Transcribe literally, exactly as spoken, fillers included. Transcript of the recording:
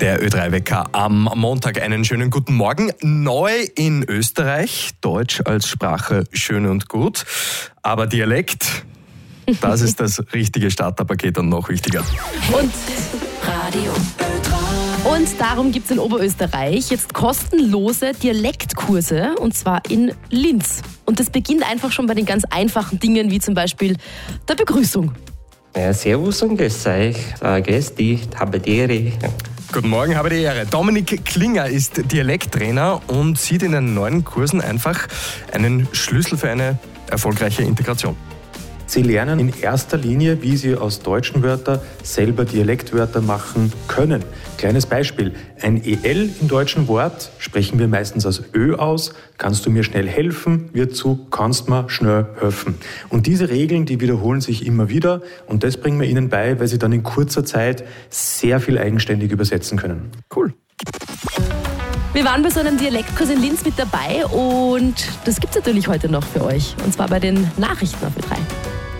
Der Ö drei Wecker am Montag. Einen schönen guten Morgen. Neu in Österreich. Deutsch als Sprache schön und gut. Aber Dialekt, das ist das richtige Starterpaket und noch wichtiger. Und Radio Ö drei. Und darum gibt es in Oberösterreich jetzt kostenlose Dialektkurse, und zwar in Linz. Und das beginnt einfach schon bei den ganz einfachen Dingen, wie zum Beispiel der Begrüßung. Ja, servus und grüß euch. Äh, grüß dich, habe die Ehre. Guten Morgen, habe die Ehre. Dominik Klinger ist Dialekttrainer und sieht in den neuen Kursen einfach einen Schlüssel für eine erfolgreiche Integration. Sie lernen in erster Linie, wie Sie aus deutschen Wörtern selber Dialektwörter machen können. Kleines Beispiel. Ein El im deutschen Wort sprechen wir meistens als Ö aus. Kannst du mir schnell helfen? Wird zu kannst mir schnell helfen. Und diese Regeln, die wiederholen sich immer wieder. Und das bringen wir Ihnen bei, weil Sie dann in kurzer Zeit sehr viel eigenständig übersetzen können. Cool. Wir waren bei so einem Dialektkurs in Linz mit dabei und das gibt es natürlich heute noch für euch. Und zwar bei den Nachrichten auf Ö drei.